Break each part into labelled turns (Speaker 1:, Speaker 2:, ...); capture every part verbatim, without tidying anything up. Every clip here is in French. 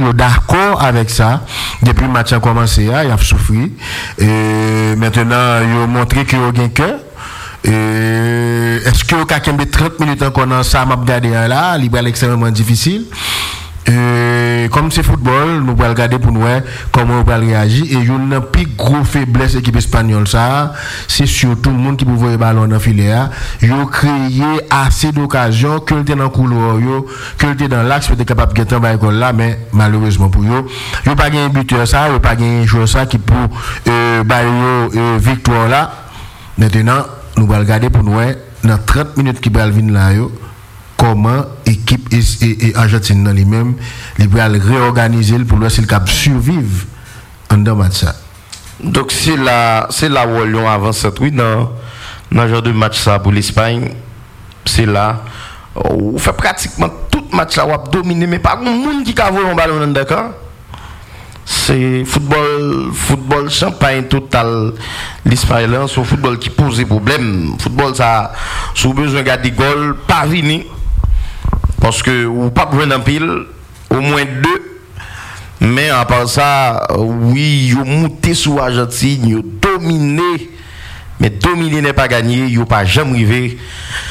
Speaker 1: est d'accord avec ça. Depuis le match a commencé, il a souffert. Et maintenant, il a montré qu'il a gagné cœur. Est-ce que quelqu'un de trente minutes encore dans ça, m'a regardé là, il est extrêmement difficile. Et comme c'est football, nous allons regarder pour nous comment on va réagir. Et une plus grosse faiblesse de l'équipe espagnole, ça, c'est surtout le monde qui peut voir le ballon dans le filet. Ils ont créé assez d'occasions que le dans le couloir, que le dans l'axe, peut être capable de gagner un là, mais malheureusement pour eux, ils n'ont pas gagné un buteur, ça, ils n'ont pas gagné un joueur ça qui peut euh, euh, victoire là. Maintenant, nous allons regarder pour nous dans trente minutes qui va venir là. Comment l'équipe et, et, et Argentine dans lui-même les va réorganiser pour voir s'il capable survivre en dans match ça.
Speaker 2: Donc c'est là c'est là où Lyon avance oui dans dans genre de match ça pour l'Espagne, c'est là on fait pratiquement tout match là on dominer mais pas un monde qui a volé un ballon d'accord. C'est football football champagne total l'Espagne là, c'est un football qui pose des problèmes. Football ça sous besoin de garder goal pas venir. Parce que ou pas besoin d'un pile, au moins deux. Mais à part ça, oui, ils ont monté sur Argentine, ils ont dominé. Mais dominer n'est pas gagné, ils n'ont pas jamais arrivé.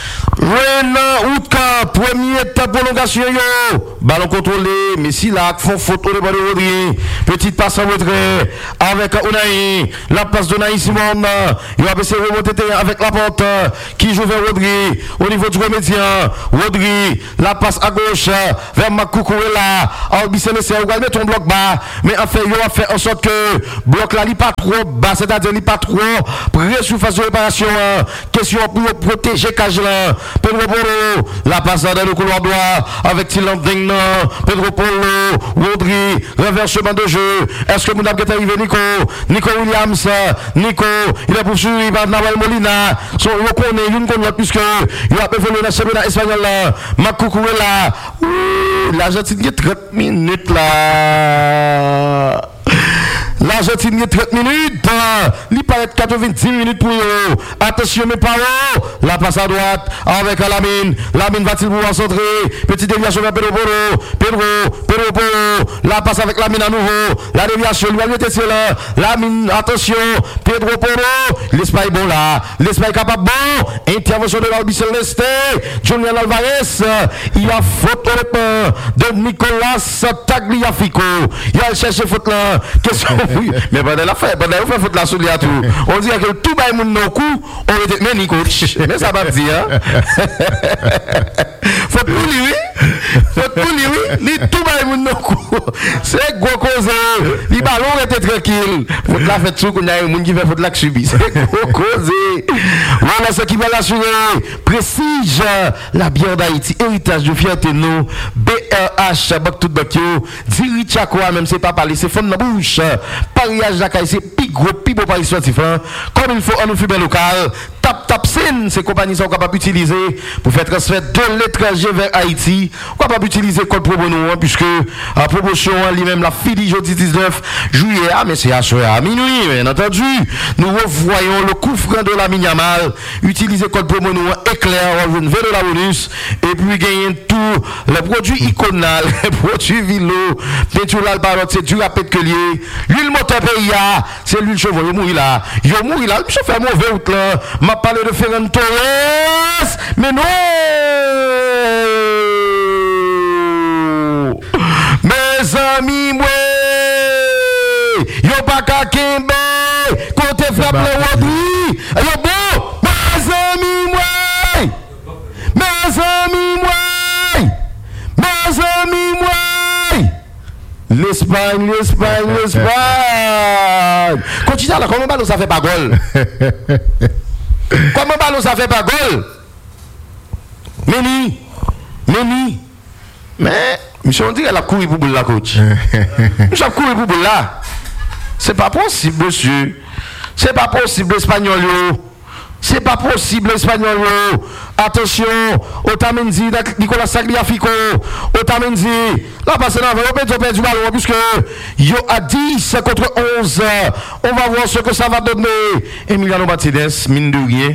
Speaker 2: Renan Outka, première étape prolongation, yo. Ballon contrôlé, Messi là, font faute au départ de Rodri. Petite passe en retrait avec Unai. La passe d'Unai Simon. Il va essayer de remonter avec la porte qui joue vers Rodri. Au niveau du remédiant, Rodri, la passe à gauche vers Makoukourela. Albi Sénécé, on va mettre un bloc bas. Mais en fait, il va faire en sorte que bloc là, il n'est pas trop bas, c'est-à-dire il n'est pas trop près sur phase de réparation. Question pour protéger Kajla. Pedro Polo, la passe dans le couloir droit avec Tilan Ding. Pedro Polo, Rodri, renversement de jeu. Est-ce que Mounab est arrivé, Nico? Nico Williams, Nico, il a poursuivi par Nawal Molina. Son reconnaît, il ne connaît puisque il a évolué dans le championnat espagnol. Makoukourela, l'Argentine il y a trente minutes là. L'Argentine il y a trente minutes. Il paraît quatre-vingt-dix minutes pour eux. Attention mes parents. La passe à droite avec Lamine. Lamine va-t-il pouvoir centrer? Petite déviation vers Pedro Polo. Pedro, Pedro Polo. La passe avec Lamine à nouveau. La déviation, lui va mettre là. Lamine, attention. Pedro Polo. L'Espagne bon là. L'Espagne capable bon. Intervention de l'Albi Celeste. Julian Alvarez. Il a faute de Nicolas Tagliafico. Il a cherché faute là. Question. Mais pendant la fête, pendant la fête, faute la soulier à tout. On dit que tout le monde n'a coup, on était mais Nico. Mais ça va me dire. Faut pour lui, oui. Faut pour lui, oui. Ni tout le monde n'a coup. C'est gros cause. Les ballons étaient tranquilles. Faut la fête tout, qu'on a un monde qui fait faute la subir. C'est gros cause. Voilà ce qui va l'assurer. Prestige, la bière d'Haïti, héritage de fierté nous. B R H, Baktout Bakio. Diri Tchakwa, même c'est pas parler, c'est fond de la bouche. Paris Jacques, c'est plus gros, plus beau Paris sportif. Comme il faut en nous local. Tap Tap Sin, ces compagnies sont capables d'utiliser pour faire transfert de l'étranger vers Haïti. On capable d'utiliser code promotion puisque la promotion lui-même la fini jeudi dix-neuf juillet, mais c'est à à minuit, bien entendu. Nous revoyons le coup franc de la Miniamal. Utilisez code promotion éclair, on va une de la bonus et puis gagner tout les produits iconal, les produits Vilo, peinture l'albarote, c'est du rapide que lié. L'huile moteur P I A, c'est l'huile chevaux, il mourit là. Il mourit là, je fais mauvais route là. M'a parlé de Ferran Torres, mais non! Mes amis, moi, yo pas qu'à Kimbe, côté frappe le Rodri, yo bon, mes amis, moi, mes amis, moi, mes amis, moi. L'Espagne, l'Espagne, l'Espagne. Continue là, comment ballon ça fait pas goal? Comment ballon ça fait pas goal? Meni, Meni. Mais, monsieur, on dit qu'elle a couru pour la coach. Monsieur a couru pour là. C'est pas possible, monsieur. C'est pas possible, l'espagnol. C'est pas possible, l'espagnol. Attention, Otamendi, Nicolas Tagliafico, Otamendi, là, passez là, on va perdu du ballon, puisque yo a dix contre onze. On va voir ce que ça va donner. Emiliano Martinez, mine de rien.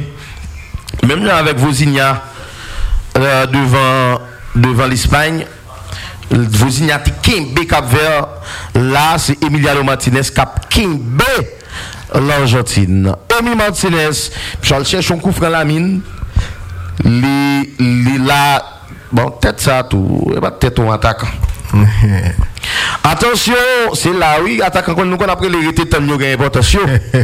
Speaker 2: Même là, avec Vozinha, euh, devant, devant l'Espagne, Vozinati Kimbe Cap Vert. Là, c'est Emiliano Martinez Cap Kimbe l'Argentine. Emi Martinez, Charles cherche un coup franc la mine. Li, li là, bon, tête ça tout, et pas tête on attaquant. Attention, c'est là, oui, attaquant qu'on nous qu'on après les rétés tant nous gagne attention.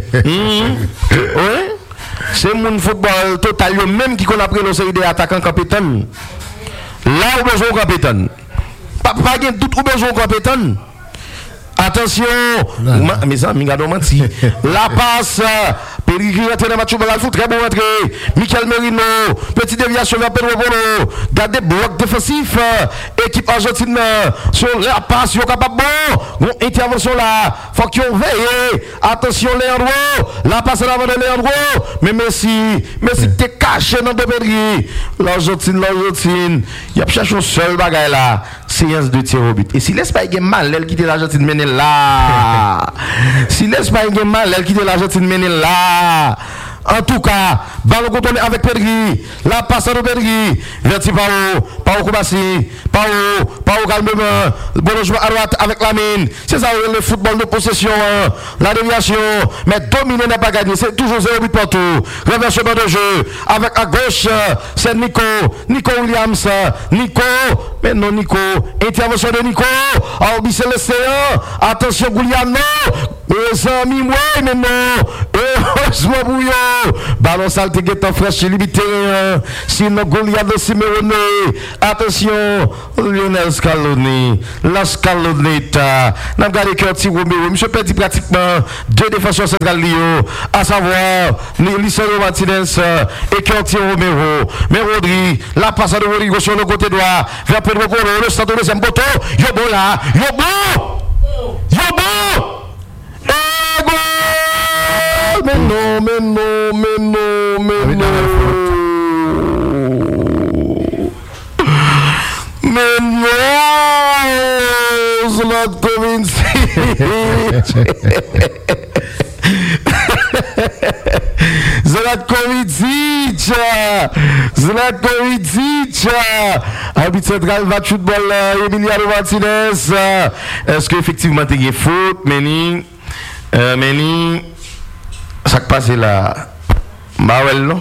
Speaker 2: Oui. C'est mon football total même qui qu'on après le série des attaquants capitaine. Là, on a besoin de capitaine. Pas pas gain tout besoin de capitaine. Attention, mes amis, regardez menti. La passe, Périgui rentre dans le match, il faut très bon rentrée. Michael Merino, petite déviation vers Pedro Bono. Gardez bloc défensif. Équipe argentine sur la passe, il est capable bon. Bon, intervention là. Faut qu'ils veillent. Attention, Leandro. La passe en avant de Leandro. Mais Messi, Messi t'es caché dans le Périgui. L'Argentine, l'Argentine. Il y a cherché un seul bagage là. Séance de tir au but. Et si l'Espagne est mal, elle quitte l'Argentine mène là. Si l'Espagne est mal, elle quitte l'Argentine mène là. En tout cas, ballon contourné avec Pedri. La passe à Pedri. Verti Pao. Pao Koubassi. Pao. Pao calmement. Bon joueur à droite avec la mine. C'est ça le football de possession. La déviation. Mais dominer n'a pas gagné. C'est toujours zéro but partout. Reversement de jeu. Avec à gauche, c'est Nico. Nico Williams. Nico. Mais non, Nico. Intervention de Nico. Orbi Célestin. Attention, Gouliano. Mes amis, moi, mais non. Heureusement, bouillon. Ballon salte qui est en fraîche limité. Sinon, Gouliano Simeone. Attention, Lionel Scaloni. La Scaloneta. N'a pas gardé Curtis Romero. Monsieur perdu pratiquement deux défenseurs centrales, à savoir Lisandro Martinez et Curtis Romero. Mais Rodri, la passe de Rodrigo sur le côté droit. Vers Pedro Coro, le centre de deuxième poteau. Yobo là. Yobo. Yobo. Mais non, mais non, mais non, mais non. Mais non, Zlatko Vincic. Zlatko Vincic. Zlatko Vincic. Arbitre central va football Emiliano Martinez. Est-ce qu'effectivement tu as faute, Meni? Meni. Ça qui passe là, Bawel, non?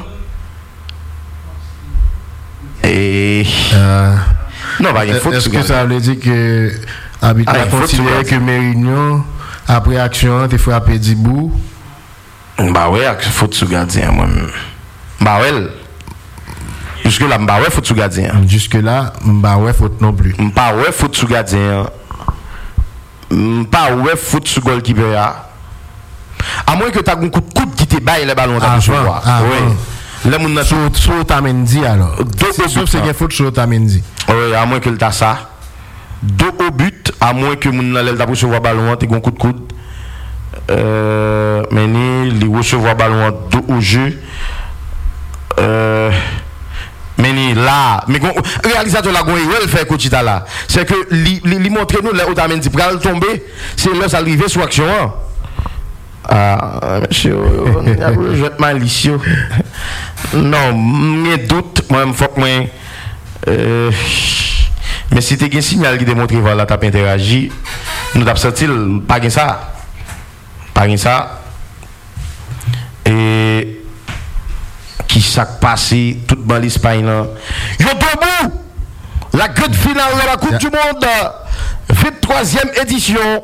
Speaker 2: Et. Euh, non, bah, il faut.
Speaker 1: Est-ce que ça veut dire que l'arbitre a considéré que Mérignon, après action, tu frappé Dibou?
Speaker 2: Bah, ouais, faute sous gardien, moi-même. Bawel. Jusque-là, Mbawel, faute sous gardien.
Speaker 1: Jusque-là, Mbawel, faute non plus.
Speaker 2: Mbawel, faute sous gardien. Mbawel, faute sous goalkeeper. À moins que tu aies un coup de coude qui te baille le ballon dans le joueur.
Speaker 1: Ah oui. Le monde sur sur Otamendi alors. Sauf c'est qu'il faut sur Otamendi.
Speaker 2: Oui, à moins que tu as ça. Deux au but, à moins que mon n'a pas recevoir ballon, tu as un coup de coude. Euh mais ni il recevoir ballon deux au jeu. Euh mais ni là, mais réalisateur la goye elle fait coach là. C'est que il montre nous là Otamendi pour tomber, c'est là ça arriver sur action. Ah, monsieur, je vais malicieux. Non, mes doutes, moi, il faut que moi. Euh, mais si tu as un signal qui démontre que voilà, tu as interagi, nous avons senti pas ça. Pas ça. Et qui s'est passé tout dans l'Espagne. Yo debout! La grande finale de la Coupe du Monde, vingt-troisième édition.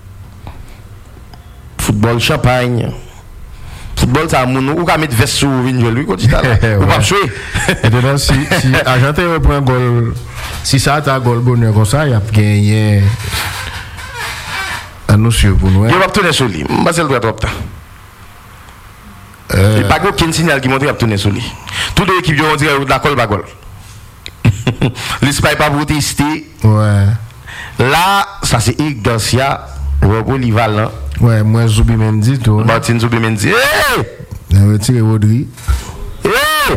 Speaker 2: Football champagne. Football ça mon ou ka mettre veste sur vinn lui quand tu là. Ou pas jouer.
Speaker 1: Et dedans si si Argentin reprend goal si ça ta goal bonheur comme ça, il a gagné à nous sur pour nous.
Speaker 2: Il va tourner sur lui. Marcel doit trop temps. Euh il pas aucun signal qui montre qu'il va tourner sur lui. Toutes les équipes vont dire la goal pas goal. L'Espagne pas pour tester.
Speaker 1: Ouais.
Speaker 2: Là, ça c'est Eric Garcia, Robert Livalan.
Speaker 1: Ouais, moi Zoubi Mendy tout.
Speaker 2: Martin Zoubi Mendy. Eh!
Speaker 1: Il a retiré Rodri.
Speaker 2: Eh!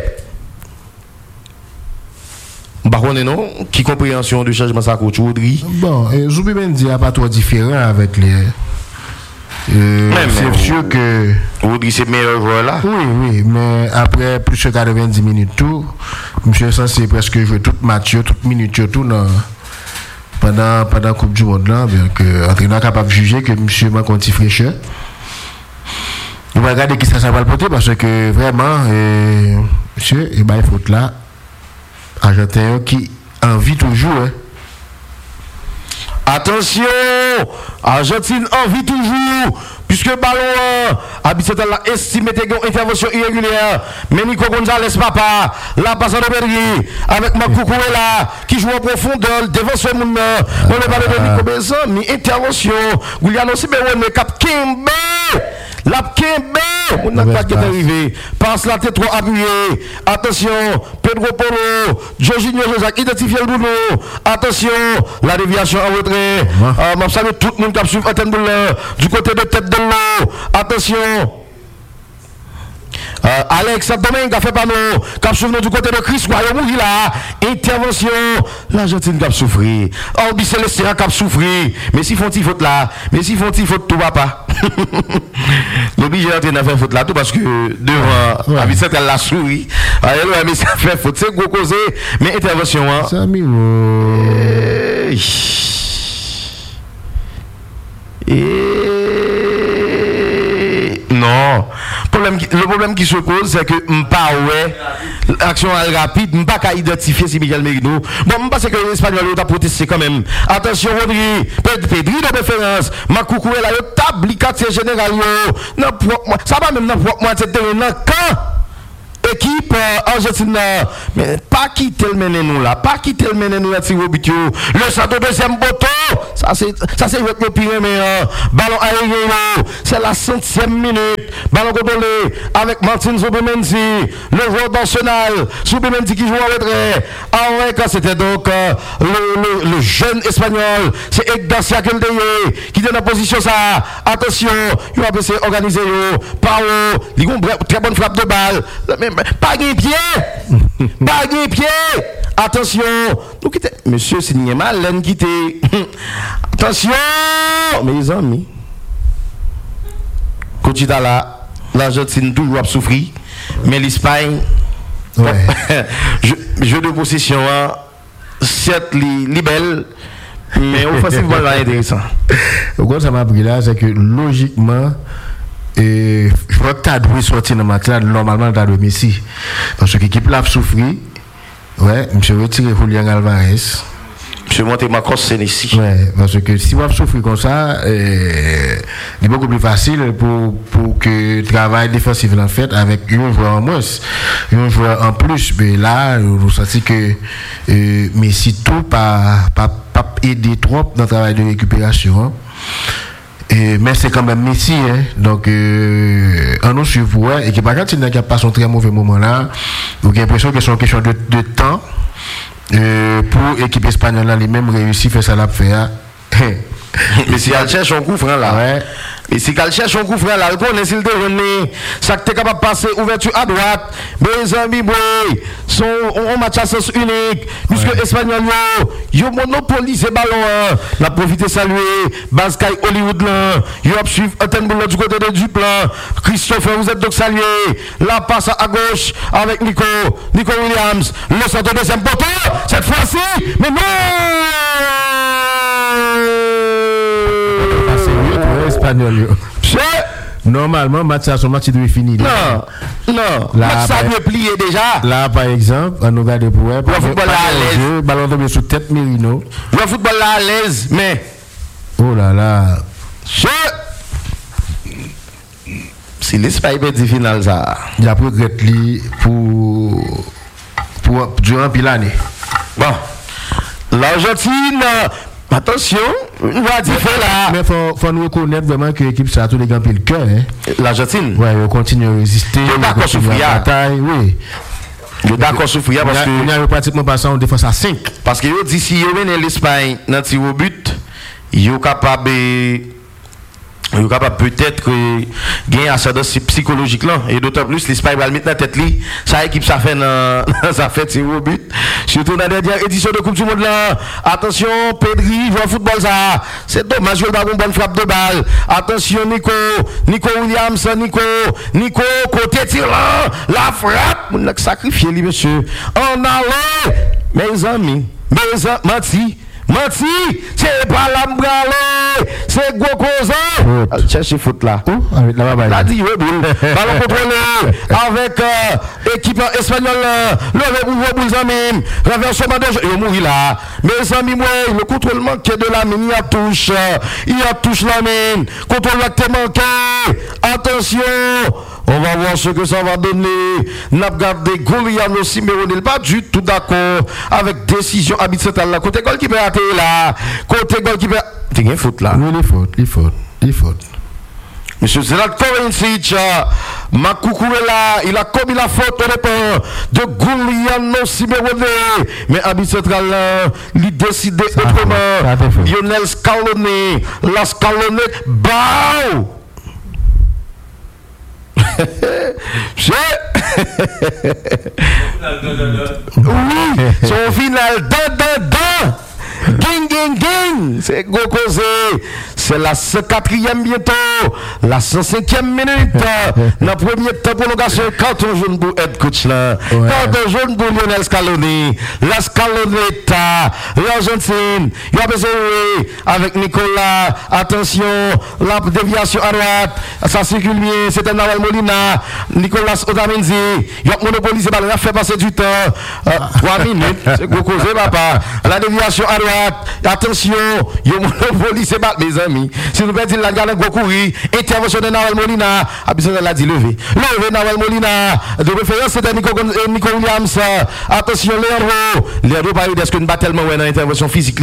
Speaker 2: Par contre, non, qui compréhension de changement ça coach Rodri?
Speaker 1: Bon, et Zoubi Mendy n'a pas trop différent avec les. Euh, c'est sûr que.
Speaker 2: Rodri c'est meilleur joueur là?
Speaker 1: Oui, oui, mais après plus de quatre-vingt-dix minutes tout, monsieur est censé presque jouer toute match, toute minute tout non. pendant pendant Coupe du Monde là, bien que entraîneur capable de juger que monsieur m'a conti fraîcheur. On va regarder qui ça ça va le porter parce que vraiment euh, monsieur et ben faute là Argentin qui envie toujours hein.
Speaker 2: Attention, Argentine envie toujours, puisque ballon habituel l'a estimé une intervention irrégulière. Mais Nico Gonzalez papa, la passe de Pedri avec Makoukou-Ela qui joue en profondeur devant ce monde. On le ballon de Nico Bézan, mais intervention. Gouliano Simeone, mais Cap Kimbe. La Kimbe, on n'a pas qui est arrivé. Passe la tête trop appuyée. Attention, Pedro Polo, Jorginho Joseph, identifié le boulot. Attention, la déviation en retrait. Je uh, salue tout le monde qui a suivi du côté de tête de l'eau. Attention. Uh, Alex Domingue a fait pas nous. Qui a suivi du côté de Chris Royal là. Intervention. L'Argentine qui a souffert. Orbi Célestin qui a souffert. Mais si font-ils faute là. Mais si font-ils faute tout papa. L'obligé d'entrer faire faute là tout parce que devant ouais. Habituel elle l'a souri. Alors mais ça fait faute. C'est gros causé. Mais intervention. Hein.
Speaker 1: C'est ami. Oh.
Speaker 2: Et non, problème, le problème qui se pose, c'est que m'pas ouais, l'action rapide, m'pas qu'à identifier si Miguel Merino. Bon, m'pas c'est que l'Espagnol a protesté quand même. Attention, Rodri, Pedri de préférence, Makoukou est là, le table, quartier général, non, ça va même non, moi, c'est non, quand équipe euh, Argentine, mais pas quitter le mener nous là, pas quitter le mener nous là, le centre deuxième botton, ça c'est ça c'est le pire, mais euh, ballon aérien, c'est la centième minute, ballon contrôlé avec Martin Zubimendi, le joueur national, Zubimendi qui joue en retrait, ah ouais, quand c'était donc euh, le, le, le jeune espagnol, c'est Egdacia Keldeye qui est dans la position ça, attention, il va essayer d'organiser, Pao, il a une très bonne frappe de balle, même pas de pied, pas de pied. Attention, nous quittons. Monsieur signé mal, l'en quitter. Attention, mes amis. Coachita là, l'Argentine toujours a souffert, mais l'Espagne,
Speaker 1: ouais.
Speaker 2: jeu, jeu de possession, certes, les belles, mais offensivement, c'est intéressant.
Speaker 1: Pourquoi ça m'a pris là, c'est que logiquement. Et je crois que tu as dû sortir dans le match là, normalement tu as dû Messi. Parce que l'équipe là a souffert. Ouais, je vais retirer Julian Alvarez.
Speaker 2: Je vais monter ma course, c'est ici.
Speaker 1: Ouais, parce que si on souffre comme ça, euh, c'est beaucoup plus facile pour, pour que le travail défensif en fait avec un joueur en moins, un joueur en plus. Mais là, vous sentez que euh, Messi tout pas, pas, pas aider trop dans le travail de récupération. Hein. Et, mais c'est quand même Messi, hein. Donc, euh, on nous suit, ouais, et qui n'a pas son très mauvais moment là. Donc, j'ai l'impression que c'est une question de, de temps euh, pour l'équipe espagnole là, les mêmes réussir faire ça là, faire.
Speaker 2: Mais si elle cherche un coup franc là, ouais. Mais si elle cherche un coup franc là, elle connaît s'il te remet, ça que tu es capable de passer ouverture à droite, mes amis, boy, sont en match à sens unique, puisque ouais. Espagnol, yo monopolise ballon, la profité saluer, Baskai Hollywood là, yo a suivre Attenboulo du côté de Duplan, Christopher, vous êtes donc salué, la passe à gauche avec Nico, Nico Williams, le centre de deuxième poteau, cette fois-ci, mais non!
Speaker 1: Espagnol. Normalement, match à son match doit finir.
Speaker 2: Non, non. Match ça doit plier déjà.
Speaker 1: Là, par exemple, on regarde pour le
Speaker 2: football à l'aise.
Speaker 1: Ballon tombé sous tête Merino.
Speaker 2: Le football à l'aise, mais.
Speaker 1: Oh là là.
Speaker 2: Si l'Espagne perd du final, ça.
Speaker 1: Il a progressé pour. pour. durant l'année.
Speaker 2: Bon. L'Argentine. Attention, on va dire là.
Speaker 1: Mais il faut, faut nous reconnaître vraiment que l'équipe ça a tout dégampé le cœur. Hein.
Speaker 2: L'Argentine.
Speaker 1: Ouais, on continue à résister.
Speaker 2: On d'accord sur Fouillard.
Speaker 1: Bataille, oui.
Speaker 2: On d'accord sur Fouillard parce que.
Speaker 1: On a pratiquement passé en défense à cinq.
Speaker 2: Parce que d'ici, on mène l'Espagne dans le tir au but, ils sont capables. Il est capable peut-être gagner ascendance psychologique là et d'autant plus l'Espagne va le mettre dans la tête li ça équipe ça fait dans ça fait tir au but surtout dans la dernière édition de Coupe du Monde là attention Pedri joue au football ça c'est dommage il a une bonne frappe de balle attention Nico Nico Williams Nico Nico côté tir là la frappe on a sacrifié lui monsieur en allant mes amis mes amis Menti, c'est pas la m'brale, c'est gros cause. Cherchez foot là. La dit, oui, boule. Ballon contrôlé avec euh, équipe espagnole. Le ouvre pour les amis. Renversement de jeu. Il mourit là. Mes amis, moi, le contrôle manqué de la mine, il y a touche. Il y a touche la mine. Contrôle l'acte manqué. Attention. On va voir ce que ça va donner. N'a regardé Giuliano Simeone, il pas du tout d'accord avec décision arbitrale là. Côté goalkeeper a été là. Côté goalkeeper. T'es une faute là.
Speaker 1: Oui, il faute, il faute, il faute.
Speaker 2: Monsieur Zlatko Vincic, Makoukourela, il a commis la faute au départ de Giuliano Simeone. Mais arbitral là, il décide autrement. Lionel Scaloni, la Scaloni, bao! Oui, son final da da da. Ging ging ging. C'est Gokose. C'est la cent quatrième bientôt. La cent cinquième minute. La première temps prolongation. Carton jaune pour head coach là. Carton jaune pour Lionel Scaloni. La Scalonetta. L'Argentine. Il a besoin avec Nicolas. Attention. La déviation à droite. Ça circule bien. C'était Nahuel Molina. Nicolas Otamendi. Il a monopolisé. Il a fait passer du temps. Trois minutes. C'est Gokose papa. La déviation à droite. Attention, il y a monopolisé mes amis. Si nous perdons la galère, Gokuri, intervention de Nahuel Molina, Abisson l'a dit levé. Levé Nahuel Molina, de référence c'était Nico, Nico Williams. Attention, Léandro. Léandro, pas eu est-ce que nous pas tellement dans l'intervention physique,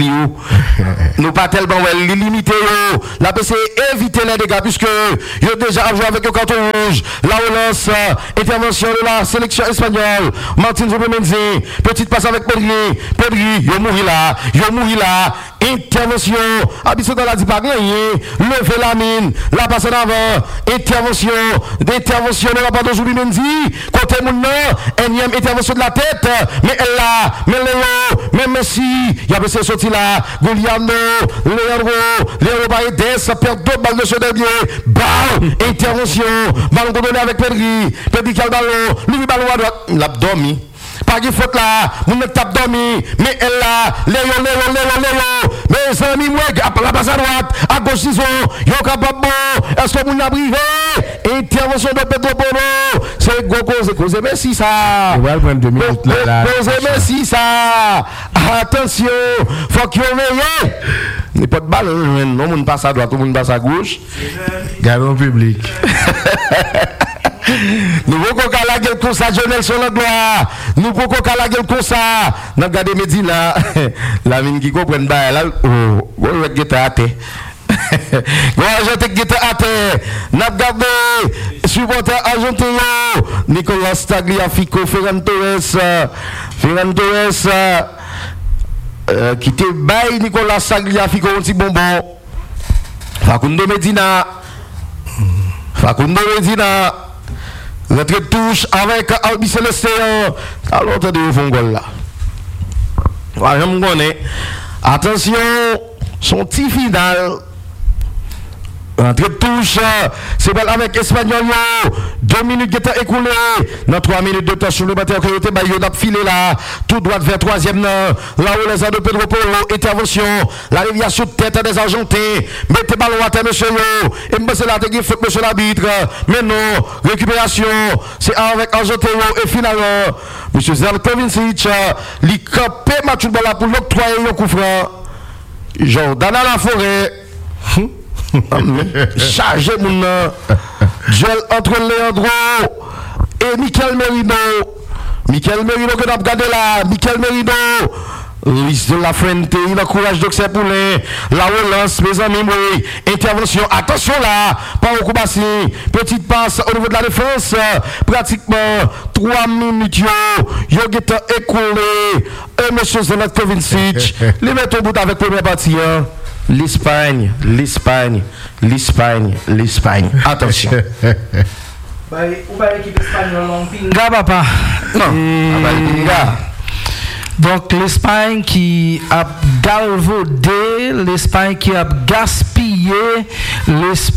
Speaker 2: nous pas tellement limité. La P C éviter les dégâts, puisque il a déjà joué avec le carton rouge. La relance, intervention de la sélection espagnole. Martin Zubimendi, petite passe avec Pedri. Pedri, il a mouru là. Il a mouru là. Intervention. Abisson l'a dit pas gagné. Lever la mine. La passe en avant. Intervention. D'intervention de la part de Zubimendi. Côté Mouna. Énième intervention de la tête. Mais elle là. Mais Léo. Mais Messi. Il a passé sorti là. Giuliano. Léandro. Léandro va aider. Ça perd deux balles de ce dernier. Ball. Intervention. Ballon donné avec Pedri. Pedri qui a le ballon. Lui, ballon à droite. L'abdomen. Pas de faute là, mon tape dormi, mais elle là, Léo, Léo, Léo, Léo, mes amis, moi, la passe à droite, à gauche, ils ont, ils ont capable bon, est-ce que vous n'avez pas intervention de Pedro Polo, c'est Gogo, c'est cause, merci ça.
Speaker 1: On va prendre deux minutes là.
Speaker 2: Cause, merci ça. Attention, faut qu'il y ait. Il n'y a pas de balle, non, on passe à droite, on passe à gauche.
Speaker 1: Gardons public.
Speaker 2: Nous pouvons qu'on la gueule comme ça, Jonel sur le doigt. Nous pouvons qu'on la gueule comme ça. Nous regardons Medina. La mine qui comprend pas. Là, oh, on va guetter à terre. On va guetter à terre. Nous regardons supporter argentin. Nicolas Tagliafico, Ferran Torres. Ferran Torres. Euh, qui te baille Nicolas Tagliafico, un petit bonbon. Facundo Medina. Facundo Medina. Notre touche avec Albi Célestin. Alors, t'as des fonds là. Voilà, je me connais. Attention, son petit final. Notre touche, c'est belle avec Espagnol. Deux minutes qui étaient écoulées. Dans trois minutes de temps sur le batteur qui était baillé filé là. Tout droit vers troisième. Là où les de Pedro Polo. Intervention. La déviation de tête des Argentins. Mettez ballon à terre, monsieur. Et me c'est là que faut monsieur l'arbitre. Mais non. Récupération. C'est avec Argentin. Et finalement, monsieur Zlatko Vincic. Il capé match de balle pour l'octroyer au coup franc. Jordan à la forêt. Chargé mon duel entre Léandro et Michael Merino. Michael Merino que nous avons regardé là. Michael Merino. Luis de la Fuente, il a courage d'Oxer Poulain. La relance, mes amis, oui. Intervention, attention là. Pas au coup bassi. Petite passe au niveau de la défense. Pratiquement trois minutes. Yo, guetta écoulé. Et monsieur Zlatko Vincic. Les mettre au bout avec la première partie. Hein. L'Espagne, l'Espagne, l'Espagne, l'Espagne. Attention.
Speaker 3: Ou pas l'équipe espagnole en pinga, papa?
Speaker 2: Non, pas pinga.
Speaker 3: Donc l'Espagne qui a galvaudé, l'Espagne qui a gaspillé,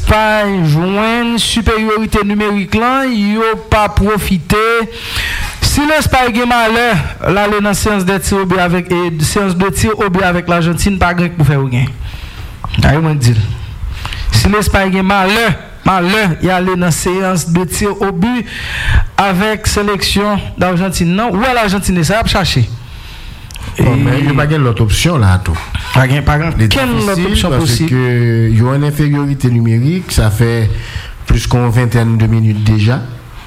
Speaker 3: l'Espagne joint une supériorité numérique là, il n'a pas profité.
Speaker 4: Si l'Espagne gagne malheur, là aller dans séance de tir au but avec et séance de tir au but avec l'Argentine pas grand pour faire gain. D'ailleurs moi dire. Si l'Espagne gagne malheur, malheur, il aller dans séance de tir au but avec sélection d'Argentine non, ou l'Argentine ça va chercher.
Speaker 1: Bon, mais il n'y a pas l'autre option là tout.
Speaker 4: Pas gain pas quelle autre option possible
Speaker 1: parce que il y a une infériorité numérique, ça fait plus qu'une vingtaine de minutes déjà.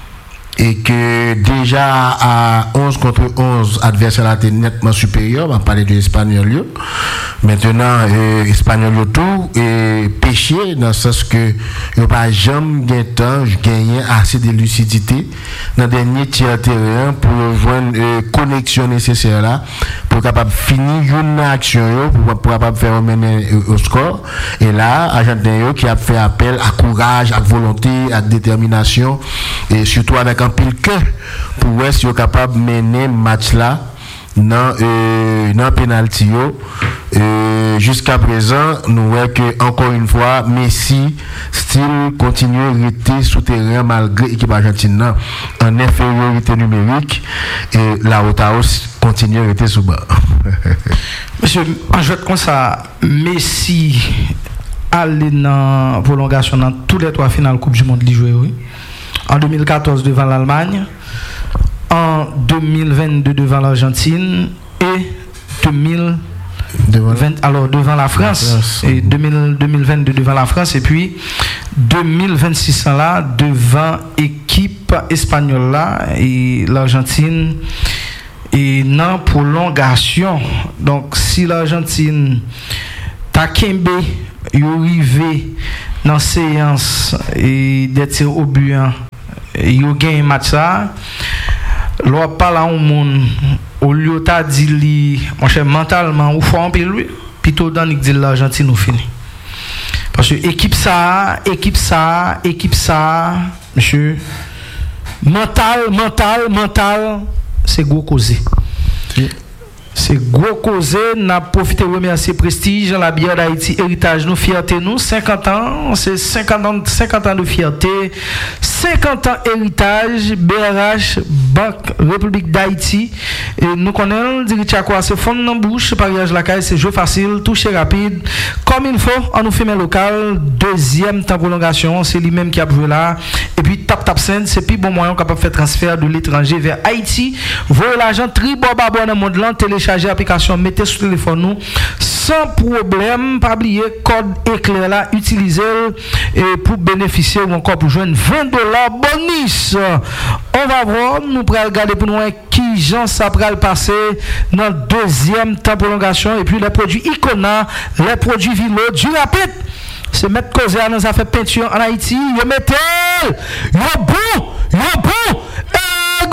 Speaker 1: Et que déjà à onze contre onze, adversaire était nettement supérieur, on va parler de l'Espagnol. Maintenant, euh, Espagnol tout est péché dans le sens que il n'y a pas jamais gagné assez de lucidité dans le dernier tiers terrain pour joindre euh, connexion nécessaire là pour capable finir une action pour pour capable faire mener au score. Et là, Argentin qui a fait appel à courage, à volonté, à détermination et surtout avec un pile cœur pour être capable de mener le match là dans euh, dans penalty euh, jusqu'à présent nous voyons que encore une fois Messi style continue à rester souterrain malgré l'équipe argentine en infériorité numérique et la Otaos continue à rester sous bas.
Speaker 4: Monsieur, en jeu comme ça Messi aller dans prolongation dans tous les trois finales Coupe du Monde li joué oui. En deux mille quatorze devant l'Allemagne, en deux mille vingt-deux devant l'Argentine et deux mille vingt alors devant la France, la France. Et deux mille, deux mille vingt-deux devant la France et puis deux mille vingt-six là devant équipe espagnole là et l'Argentine et non prolongation. Donc si l'Argentine ta Kembe yo arrivé dans séance et des tirs au but yo gagne match ça l'on parle à un monde au lieu ta dit li mon cher mentalement ou faut en pile lui plutôt dans dit l'Argentine nous fini parce que équipe ça équipe ça équipe ça monsieur mental mental mental c'est gros causé c'est gros causé, n'a profité de remercier Prestige, la bière d'Haïti, héritage nous, fierté nous, cinquante ans, c'est cinquante ans, cinquante ans de fierté, cinquante ans héritage, B R H, Banque République d'Haïti, et nous connaissons, dirige quoi, c'est fond dans bouche, pariage la caille, c'est jeu facile, toucher rapide, comme il faut, on nous fait mes local, deuxième temps prolongation, c'est lui-même qui a joué là, et puis tap tap scène, c'est plus bon moyen capable de faire transfert de l'étranger vers Haïti, voyez l'argent, tribo babou dans le monde là, télécharger l'application, mettez sur le téléphone nous sans problème, pas oublier code éclair là, utilisez et pour bénéficier ou encore pour joindre vingt dollars bonus. On va voir, nous pourrons regarder pour nous qui gens ça pourra passer dans le deuxième temps prolongation et puis les produits Icona, les produits Vilo, du rapide. C'est mettre cause à nous a fait peinture en Haïti, yo mettez yo bon